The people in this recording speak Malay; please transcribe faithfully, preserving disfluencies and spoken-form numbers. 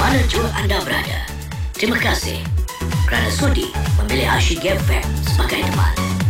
mana jua anda berada. Terima kasih kerana sudi memilih Asyik F M sebagai teman.